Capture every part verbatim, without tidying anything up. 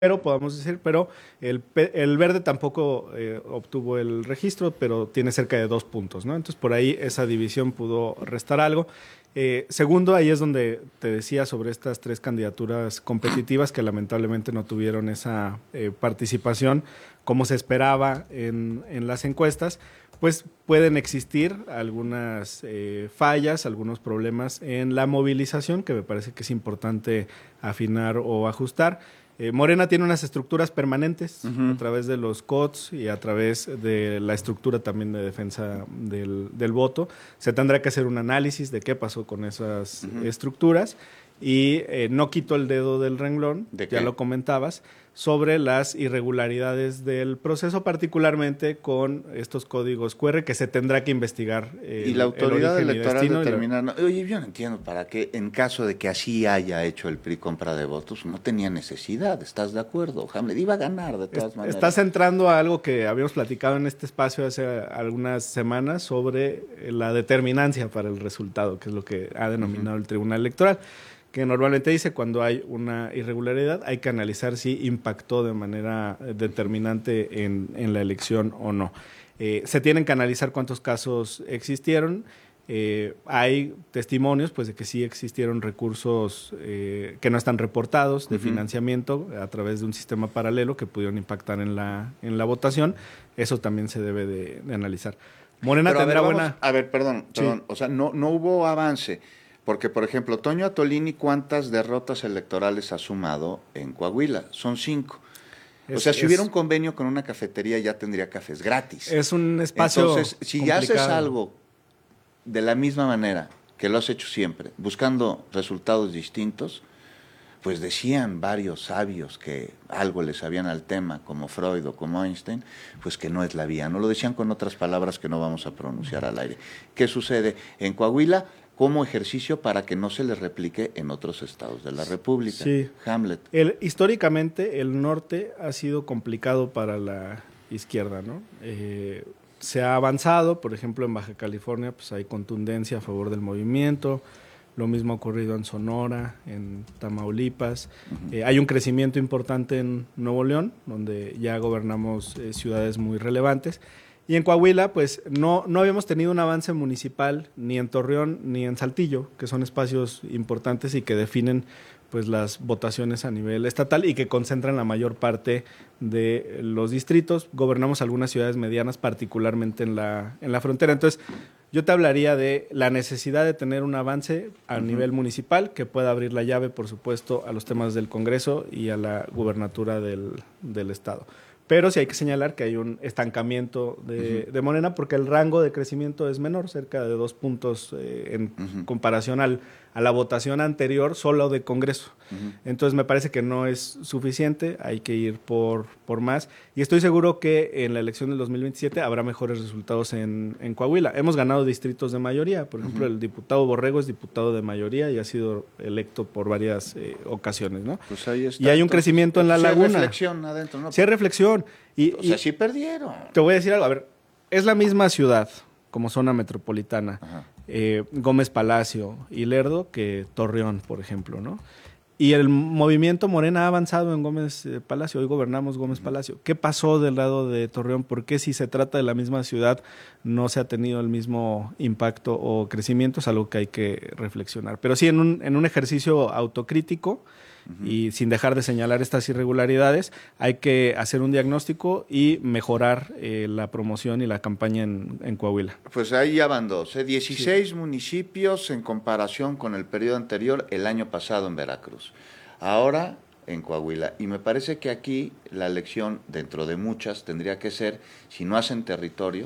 pero podemos decir, pero el, el verde tampoco eh, obtuvo el registro, pero tiene cerca de dos puntos, ¿no? Entonces, por ahí esa división pudo restar algo. Eh, segundo, ahí es donde te decía sobre estas tres candidaturas competitivas que lamentablemente no tuvieron esa eh, participación como se esperaba en, en las encuestas. Pues pueden existir algunas eh, fallas, algunos problemas en la movilización, que me parece que es importante afinar o ajustar. Eh, Morena tiene unas estructuras permanentes uh-huh. a través de los C O T S y a través de la estructura también de defensa del, del voto. Se tendrá que hacer un análisis de qué pasó con esas uh-huh. estructuras y eh, no quito el dedo del renglón, ¿de ya qué? Lo comentabas, sobre las irregularidades del proceso, particularmente con estos códigos cu erre que se tendrá que investigar. Eh, y la autoridad electoral determinar, la... oye, yo no entiendo para qué, en caso de que así haya hecho el P R I compra de votos, no tenía necesidad, ¿estás de acuerdo? Hamlet iba a ganar de todas es, maneras. Estás entrando a algo que habíamos platicado en este espacio hace algunas semanas sobre la determinancia para el resultado, que es lo que ha denominado uh-huh. el Tribunal Electoral, que normalmente dice cuando hay una irregularidad hay que analizar si impactó de manera determinante en, en la elección o no. Eh, se tienen que analizar cuántos casos existieron. Eh, hay testimonios pues de que sí existieron recursos eh, que no están reportados de uh-huh. financiamiento a través de un sistema paralelo que pudieron impactar en la, en la votación. Eso también se debe de, de analizar. Morena Pero tendrá a ver, vamos, buena... A ver, perdón, perdón. Sí. O sea, no, no hubo avance. Porque, por ejemplo, Toño Atolini, ¿cuántas derrotas electorales ha sumado en Coahuila? Son cinco. Es, o sea, si es, hubiera un convenio con una cafetería, ya tendría cafés gratis. Es un espacio Entonces, si complicado. Ya haces algo de la misma manera que lo has hecho siempre, buscando resultados distintos, pues decían varios sabios que algo les sabían al tema, como Freud o como Einstein, pues que no es la vía. No lo decían con otras palabras que no vamos a pronunciar al aire. ¿Qué sucede en Coahuila? Como ejercicio para que no se les replique en otros estados de la República. Sí. Hamlet. El, históricamente, el norte ha sido complicado para la izquierda, ¿no? Eh, se ha avanzado, por ejemplo, en Baja California, pues hay contundencia a favor del movimiento. Lo mismo ha ocurrido en Sonora, en Tamaulipas. Uh-huh. Eh, hay un crecimiento importante en Nuevo León, donde ya gobernamos eh, ciudades muy relevantes. Y en Coahuila, pues no, no habíamos tenido un avance municipal ni en Torreón ni en Saltillo, que son espacios importantes y que definen pues las votaciones a nivel estatal y que concentran la mayor parte de los distritos. Gobernamos algunas ciudades medianas, particularmente en la, en la frontera. Entonces, yo te hablaría de la necesidad de tener un avance a uh-huh. nivel municipal que pueda abrir la llave, por supuesto, a los temas del Congreso y a la gubernatura del, del Estado. Pero sí hay que señalar que hay un estancamiento de, uh-huh. de Morena porque el rango de crecimiento es menor, cerca de dos puntos eh, en uh-huh. comparación al, a la votación anterior solo de Congreso. Uh-huh. Entonces me parece que no es suficiente, hay que ir por, por más. Y estoy seguro que en la elección del dos mil veintisiete habrá mejores resultados en, en Coahuila. Hemos ganado distritos de mayoría, por ejemplo, uh-huh. el diputado Borrego es diputado de mayoría y ha sido electo por varias eh, ocasiones, ¿no? Pues ahí está. Y hay un Entonces, crecimiento en la sí laguna. Sí hay reflexión adentro, ¿no? Sí hay reflexión. Y, o sea, y sí perdieron. Te voy a decir algo, a ver, es la misma ciudad como zona metropolitana, eh, Gómez Palacio y Lerdo que Torreón, por ejemplo, ¿no? Y el movimiento Morena ha avanzado en Gómez eh, Palacio, hoy gobernamos Gómez uh-huh. Palacio. ¿Qué pasó del lado de Torreón? ¿Por qué si se trata de la misma ciudad no se ha tenido el mismo impacto o crecimiento? Es algo que hay que reflexionar. Pero sí, en un, en un ejercicio autocrítico, Uh-huh. y sin dejar de señalar estas irregularidades, hay que hacer un diagnóstico y mejorar eh, la promoción y la campaña en, en Coahuila. Pues ahí ya van dos, ¿eh? dieciséis sí. municipios en comparación con el periodo anterior el año pasado en Veracruz. Ahora en Coahuila. Y me parece que aquí la elección, dentro de muchas, tendría que ser, si no hacen territorio,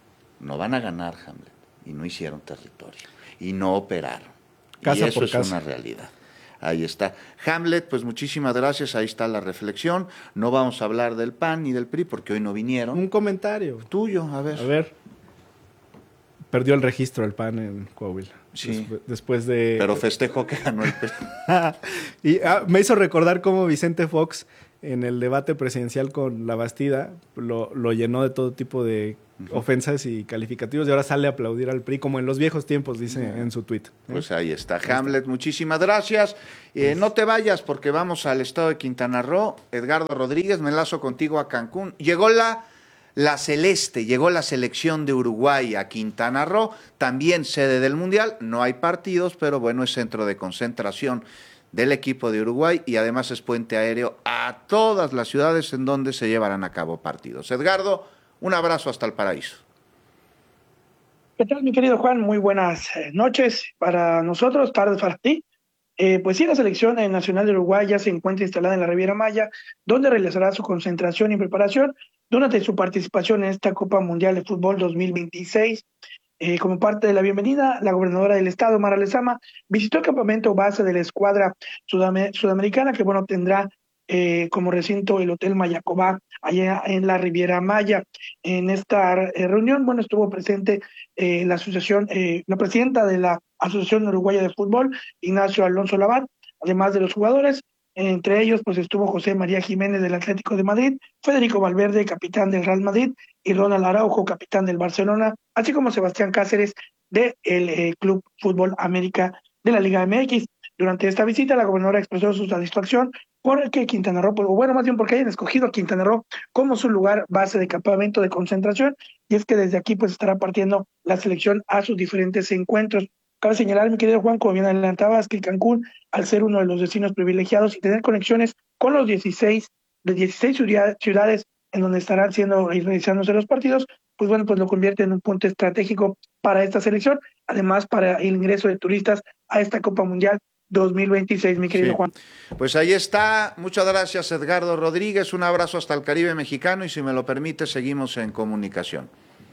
no van a ganar, Hamlet. Y no hicieron territorio. Y no operaron. Casa y eso por es casa. Una realidad. Ahí está. Hamlet, pues muchísimas gracias, ahí está la reflexión. No vamos a hablar del P A N ni del P R I porque hoy no vinieron. Un comentario. Tuyo, a ver. A ver. Perdió el registro el P A N en Coahuila. Sí. Después, después de... Pero festejó que ganó el P R I. y ah, me hizo recordar cómo Vicente Fox en el debate presidencial con la Bastida, lo, lo llenó de todo tipo de uh-huh. ofensas y calificativos, y ahora sale a aplaudir al P R I como en los viejos tiempos, dice uh-huh. en su tuit. ¿eh? Pues ahí está. Ahí Hamlet, está. Muchísimas gracias. Eh, no te vayas porque vamos al estado de Quintana Roo. Edgardo Rodríguez, me enlazo contigo a Cancún. Llegó la... La Celeste, llegó la selección de Uruguay a Quintana Roo, también sede del Mundial, no hay partidos, pero bueno, es centro de concentración del equipo de Uruguay y además es puente aéreo a todas las ciudades en donde se llevarán a cabo partidos. Edgardo, un abrazo hasta el paraíso. ¿Qué tal, mi querido Juan? Muy buenas noches para nosotros, tardes para ti. Eh, pues sí, la selección nacional de Uruguay ya se encuentra instalada en la Riviera Maya, donde realizará su concentración y preparación durante su participación en esta Copa Mundial de Fútbol dos mil veintiséis. Eh, como parte de la bienvenida, la gobernadora del estado, Mara Lezama, visitó el campamento base de la escuadra sudam- sudamericana, que bueno, tendrá eh, como recinto el Hotel Mayacobá, allá en la Riviera Maya. En esta eh, reunión, bueno, estuvo presente eh, la asociación, eh, la presidenta de la Asociación Uruguaya de Fútbol, Ignacio Alonso Labat, además de los jugadores. Entre ellos, pues estuvo José María Jiménez del Atlético de Madrid, Federico Valverde, capitán del Real Madrid, y Ronald Araujo, capitán del Barcelona, así como Sebastián Cáceres del eh, Club Fútbol América de la Liga M X. Durante esta visita, la gobernadora expresó su satisfacción por que Quintana Roo, pues, o bueno, más bien porque hayan escogido a Quintana Roo como su lugar base de campamento de concentración, y es que desde aquí pues estará partiendo la selección a sus diferentes encuentros. Cabe señalar, mi querido Juan, como bien adelantabas, que Cancún, al ser uno de los destinos privilegiados y tener conexiones con los dieciséis, de dieciséis ciudades en donde estarán siendo y realizándose los partidos, pues bueno, pues lo convierte en un punto estratégico para esta selección, además para el ingreso de turistas a esta Copa Mundial dos mil veintiséis, mi querido sí. Juan. Pues ahí está. Muchas gracias, Edgardo Rodríguez. Un abrazo hasta el Caribe mexicano y si me lo permite, seguimos en comunicación.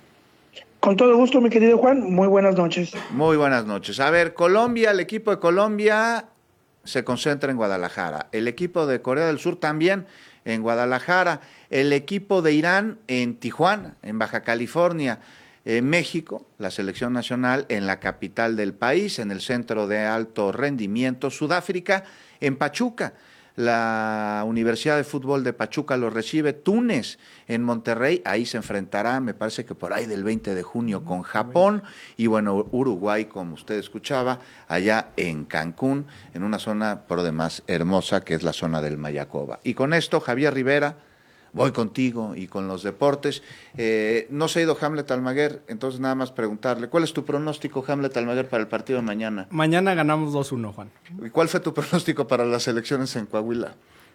Con todo gusto, mi querido Juan. Muy buenas noches. Muy buenas noches. A ver, Colombia, el equipo de Colombia se concentra en Guadalajara. El equipo de Corea del Sur también en Guadalajara. El equipo de Irán en Tijuana, en Baja California. Eh, México, la selección nacional en la capital del país, en el centro de alto rendimiento. Sudáfrica en Pachuca. La Universidad de Fútbol de Pachuca lo recibe. Túnez en Monterrey, ahí se enfrentará, me parece que por ahí del veinte de junio con Japón. Y bueno, Uruguay, como usted escuchaba, allá en Cancún, en una zona por demás hermosa que es la zona del Mayacoba. Y con esto, Javier Rivera, voy contigo y con los deportes. Eh, no se ha ido Hamlet Almaguer, entonces nada más preguntarle, ¿cuál es tu pronóstico, Hamlet Almaguer, para el partido de mañana? Mañana ganamos dos uno, Juan. ¿Y cuál fue tu pronóstico para las elecciones en Coahuila?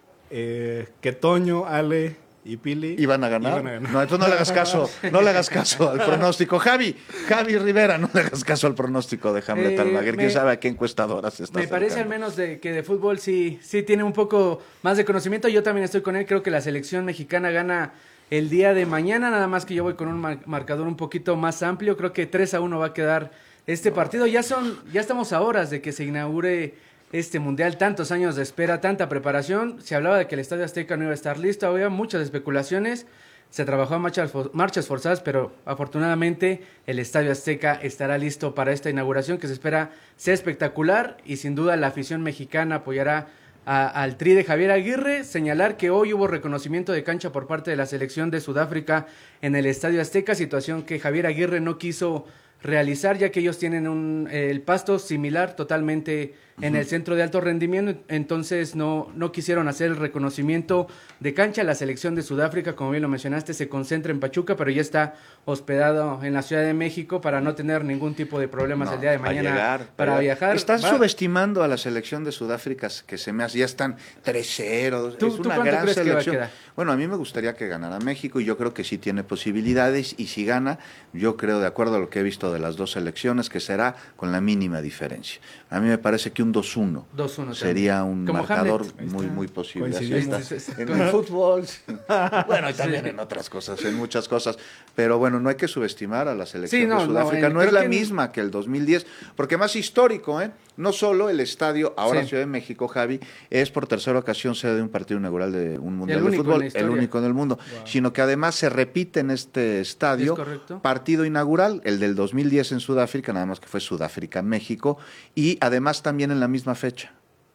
Eh, que Toño, Ale y Pili ¿Iban a ganar? Iban a ganar. No, entonces no le hagas caso, no le hagas caso al pronóstico. Javi, Javi Rivera, no le hagas caso al pronóstico de Hamlet eh, Almaguer. ¿Quién sabe a qué encuestadoras está Me acercando? parece al menos de que de fútbol sí, sí tiene un poco más de conocimiento. Yo también estoy con él. Creo que la selección mexicana gana el día de mañana, nada más que yo voy con un mar- marcador un poquito más amplio. Creo que tres a uno va a quedar este partido. Ya son, ya estamos a horas de que se inaugure este mundial, tantos años de espera, tanta preparación. Se hablaba de que el Estadio Azteca no iba a estar listo, había muchas especulaciones. Se trabajó a marchas, marchas forzadas, pero afortunadamente el Estadio Azteca estará listo para esta inauguración que se espera sea espectacular y sin duda la afición mexicana apoyará a, al Tri de Javier Aguirre. Señalar que hoy hubo reconocimiento de cancha por parte de la selección de Sudáfrica en el Estadio Azteca, situación que Javier Aguirre no quiso realizar, ya que ellos tienen un eh, el pasto similar totalmente en uh-huh. el centro de alto rendimiento, entonces no, no quisieron hacer el reconocimiento de cancha. La selección de Sudáfrica, como bien lo mencionaste, se concentra en Pachuca, pero ya está hospedado en la Ciudad de México para no tener ningún tipo de problemas no, el día de mañana para, llegar, para viajar. Estás Va. subestimando a la selección de Sudáfrica, que se me hace, ya están tres cero, es una gran selección. Bueno, a mí me gustaría que ganara México y yo creo que sí tiene posibilidades, y si gana, yo creo, de acuerdo a lo que he visto de las dos selecciones, que será con la mínima diferencia. A mí me parece que un dos uno sería un Como marcador Hamlet. muy muy posible. Así está. En el fútbol, bueno, y también sí. en otras cosas, en muchas cosas. Pero bueno, no hay que subestimar a la selección sí, no, de Sudáfrica. No, no es la que... misma que el dos mil diez, porque más histórico, ¿eh? No solo el estadio, ahora sí. Ciudad de México, Javi, es por tercera ocasión sede de un partido inaugural de un mundial de fútbol, el único en el mundo, wow. sino que además se repite en este estadio partido inaugural, el del dos mil diez en Sudáfrica, nada más que fue Sudáfrica-México, y además también en la misma fecha.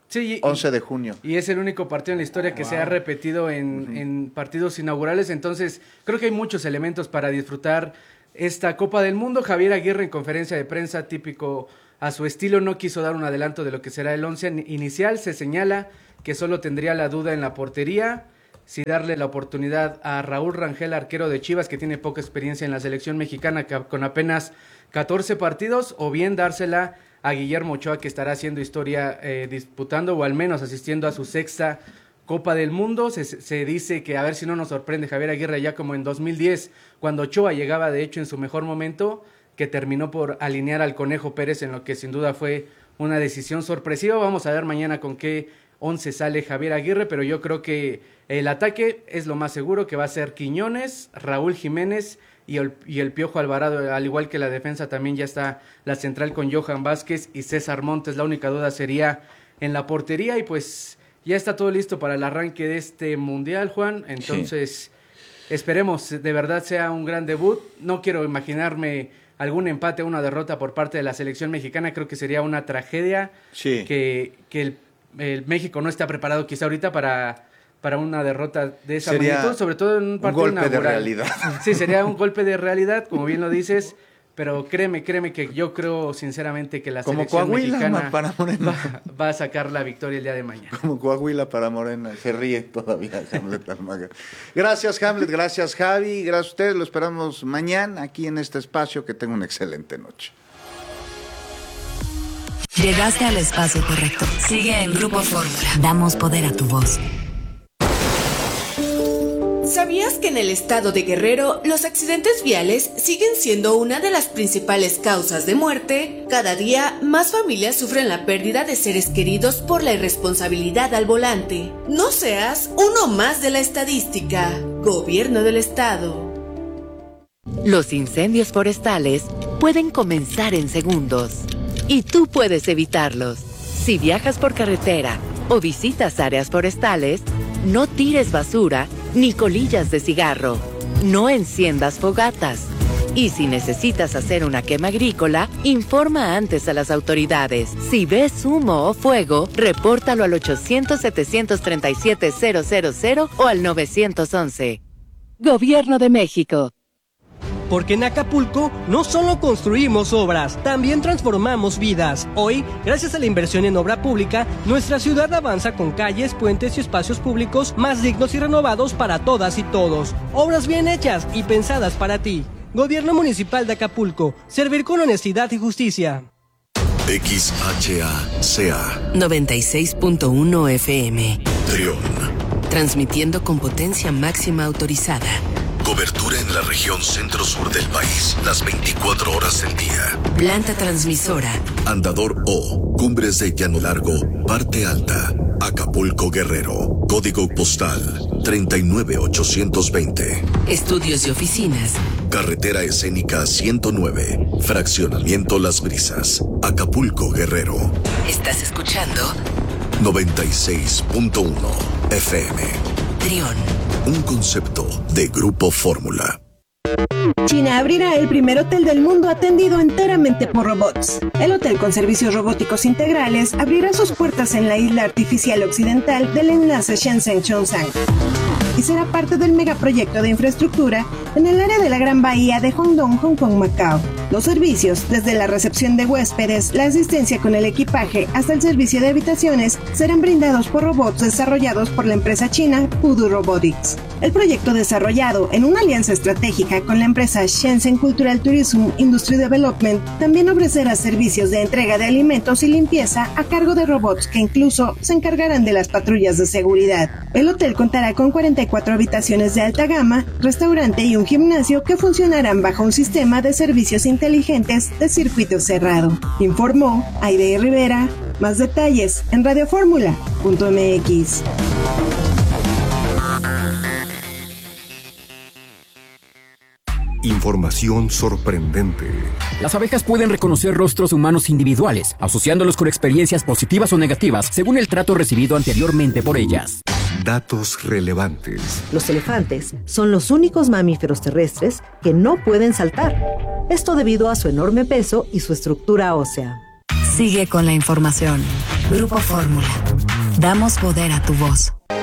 Sí, once de junio. Y es el único partido en la historia que wow. se ha repetido en, uh-huh. en partidos inaugurales. Entonces, creo que hay muchos elementos para disfrutar esta Copa del Mundo. Javier Aguirre, en conferencia de prensa, típico a su estilo, no quiso dar un adelanto de lo que será el once inicial. Se señala que solo tendría la duda en la portería, si darle la oportunidad a Raúl Rangel, arquero de Chivas, que tiene poca experiencia en la selección mexicana con apenas catorce partidos, o bien dársela a Guillermo Ochoa, que estará haciendo historia eh, disputando o al menos asistiendo a su sexta Copa del Mundo. Se, se dice que a ver si no nos sorprende Javier Aguirre, ya como en dos mil diez, cuando Ochoa llegaba de hecho en su mejor momento, que terminó por alinear al Conejo Pérez, en lo que sin duda fue una decisión sorpresiva. Vamos a ver mañana con qué once sale Javier Aguirre, pero yo creo que el ataque es lo más seguro, que va a ser Quiñones, Raúl Jiménez y el, y el Piojo Alvarado, al igual que la defensa también ya está la central con Johan Vázquez y César Montes. La única duda sería en la portería, y pues ya está todo listo para el arranque de este Mundial, Juan. Entonces, sí. esperemos de verdad sea un gran debut. No quiero imaginarme algún empate o una derrota por parte de la selección mexicana. Creo que sería una tragedia sí. que, que el, el México no está preparado quizá ahorita para, para una derrota de esa sería magnitud, sobre todo en un partido un golpe inaugural. de realidad. Sí, sería un golpe de realidad, como bien lo dices, pero créeme, créeme que yo creo sinceramente que la Como selección Coahuila, mexicana para Morena. Va, va a sacar la victoria el día de mañana. Como Coahuila para Morena. Se ríe todavía Hamlet Almaga. Gracias, Hamlet. Gracias, Javi. Gracias a ustedes. Lo esperamos mañana aquí en este espacio. Que tenga una excelente noche. Llegaste al espacio correcto. Sigue en Grupo Fórmula. Damos poder a tu voz. ¿Sabías que en el estado de Guerrero los accidentes viales siguen siendo una de las principales causas de muerte? Cada día más familias sufren la pérdida de seres queridos por la irresponsabilidad al volante. No seas uno más de la estadística. Gobierno del Estado. Los incendios forestales pueden comenzar en segundos y tú puedes evitarlos. Si viajas por carretera o visitas áreas forestales, no tires basura ni colillas de cigarro. No enciendas fogatas. Y si necesitas hacer una quema agrícola, informa antes a las autoridades. Si ves humo o fuego, repórtalo al ochocientos, setecientos treinta y siete, cero cero cero o al nueve once. Gobierno de México. Porque en Acapulco no solo construimos obras, también transformamos vidas. Hoy, gracias a la inversión en obra pública, nuestra ciudad avanza con calles, puentes y espacios públicos más dignos y renovados para todas y todos. Obras bien hechas y pensadas para ti. Gobierno Municipal de Acapulco. Servir con honestidad y justicia. X H A C A noventa y seis punto uno F M. Trión. Transmitiendo con potencia máxima autorizada. Cobertura en la región centro-sur del país, las veinticuatro horas del día. Planta transmisora. Andador O, Cumbres de Llano Largo, Parte Alta, Acapulco, Guerrero. Código postal treinta y nueve ochocientos veinte. Estudios y oficinas. Carretera escénica ciento nueve, Fraccionamiento Las Brisas, Acapulco, Guerrero. ¿Estás escuchando? noventa y seis punto uno F M. Trión. Un concepto de Grupo Fórmula. China abrirá el primer hotel del mundo atendido enteramente por robots. El hotel con servicios robóticos integrales abrirá sus puertas en la isla artificial occidental del enlace Shenzhen-Zhongshan y será parte del megaproyecto de infraestructura en el área de la Gran Bahía de Hongdong, Hong Kong, Macao. Los servicios, desde la recepción de huéspedes, la asistencia con el equipaje hasta el servicio de habitaciones, serán brindados por robots desarrollados por la empresa china Pudu Robotics. El proyecto, desarrollado en una alianza estratégica con la empresa Shenzhen Cultural Tourism Industry Development, también ofrecerá servicios de entrega de alimentos y limpieza a cargo de robots que incluso se encargarán de las patrullas de seguridad. El hotel contará con cuarenta y cuatro habitaciones de alta gama, restaurante y un gimnasio que funcionarán bajo un sistema de servicios inteligentes de circuito cerrado. Informó Aide Rivera. Más detalles en radioformula punto m x. Información sorprendente. Las abejas pueden reconocer rostros humanos individuales, asociándolos con experiencias positivas o negativas según el trato recibido anteriormente por ellas. Datos relevantes. Los elefantes son los únicos mamíferos terrestres que no pueden saltar. Esto debido a su enorme peso y su estructura ósea. Sigue con la información. Grupo Fórmula. Damos poder a tu voz.